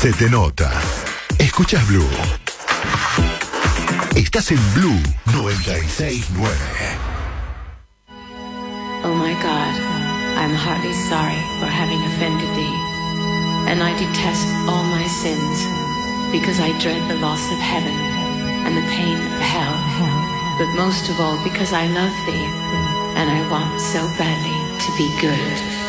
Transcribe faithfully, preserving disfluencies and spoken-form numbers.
Se te nota. Escuchas Blue. Estás en Blue noventa y seis punto nueve. Oh my God, I'm heartily sorry for having offended thee, and I detest all my sins, because I dread the loss of heaven and the pain of hell, but most of all because I love thee, and I want so badly to be good.